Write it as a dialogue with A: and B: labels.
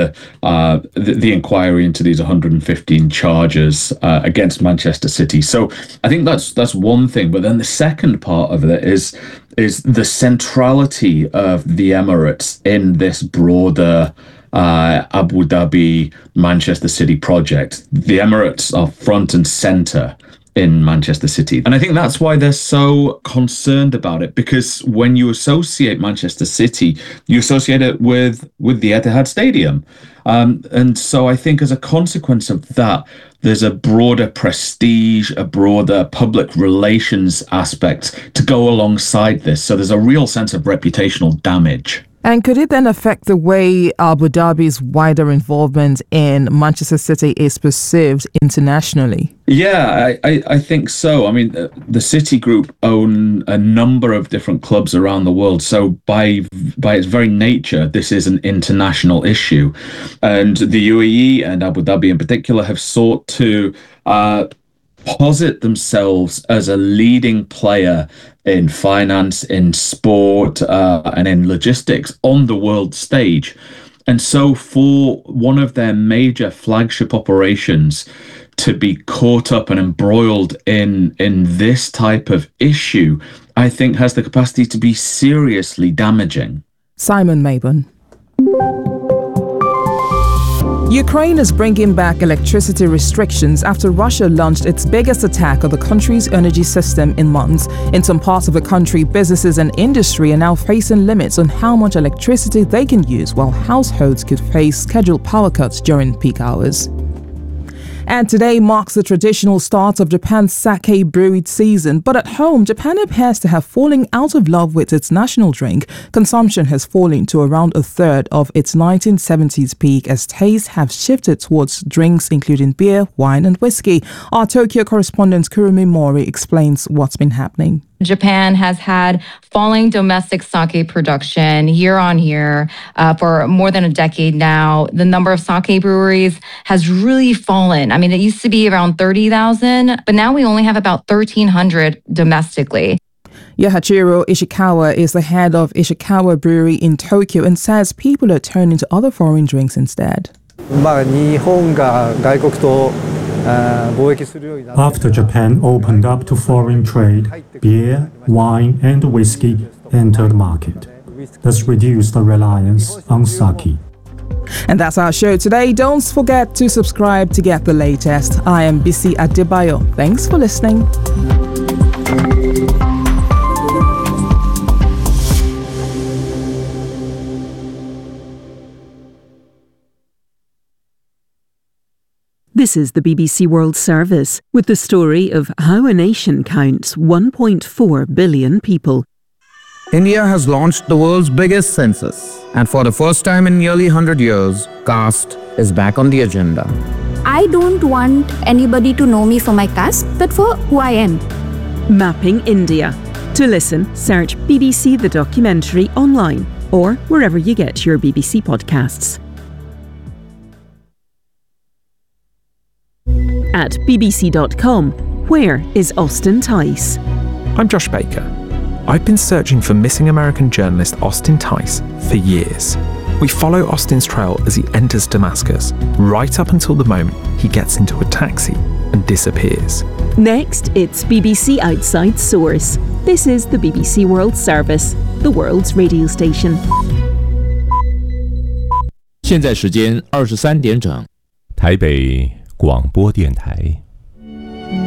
A: the inquiry into these 115 charges against Manchester City. So I think that's one thing. But then the second part of it is the centrality of the Emirates in this broader Abu Dhabi Manchester City project. The Emirates are front and center in Manchester City. And I think that's why they're so concerned about it, because when you associate Manchester City, you associate it with the Etihad Stadium. And so I think as a consequence of that, there's a broader prestige, a broader public relations aspect to go alongside this. So there's a real sense of reputational damage.
B: And could it then affect the way Abu Dhabi's wider involvement in Manchester City is perceived internationally?
A: Yeah, I think so. I mean, the City Group own a number of different clubs around the world. So by its very nature, this is an international issue. And the UAE and Abu Dhabi in particular have sought to posit themselves as a leading player in finance, in sport, and in logistics on the world stage. And so for one of their major flagship operations to be caught up and embroiled in this type of issue, I think has the capacity to be seriously damaging.
B: Simon Mabon. Ukraine is bringing back electricity restrictions after Russia launched its biggest attack on the country's energy system in months. In some parts of the country, businesses and industry are now facing limits on how much electricity they can use, while households could face scheduled power cuts during peak hours. And today marks the traditional start of Japan's sake brewing season. But at home, Japan appears to have fallen out of love with its national drink. Consumption has fallen to around a third of its 1970s peak as tastes have shifted towards drinks including beer, wine and whiskey. Our Tokyo correspondent Kurumi Mori explains what's been happening.
C: Japan has had falling domestic sake production year on year for more than a decade now. The number of sake breweries has really fallen. I mean, it used to be around 30,000, but now we only have about 1,300 domestically.
B: Yahachiro Ishikawa is the head of Ishikawa Brewery in Tokyo and says people are turning to other foreign drinks instead.
D: After Japan opened up to foreign trade, beer, wine and whiskey entered the market. This reduced the reliance on sake.
B: And that's our show today. Don't forget to subscribe to get the latest. I am Bisi Adebayo. Thanks for listening.
E: This is the BBC World Service with the story of how a nation counts 1.4 billion people.
F: India has launched the world's biggest census, and for the first time in nearly 100 years, caste is back on the agenda.
G: I don't want anybody to know me for my caste, but for who I am.
E: Mapping India. To listen, search BBC The Documentary online or wherever you get your BBC podcasts. At bbc.com, where is Austin Tice?
H: I'm Josh Baker. I've been searching for missing American journalist Austin Tice for years. We follow Austin's trail as he enters Damascus, right up until the moment he gets into a taxi and disappears.
E: Next, it's BBC Outside Source. This is the BBC World Service, the world's radio station.
I: 现在时间23点整，台北广播电台。